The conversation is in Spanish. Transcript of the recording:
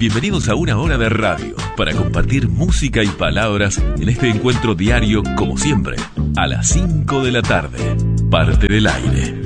Bienvenidos a una hora de radio para compartir música y palabras en este encuentro diario, como siempre, a las 5 de la tarde. Parte del aire.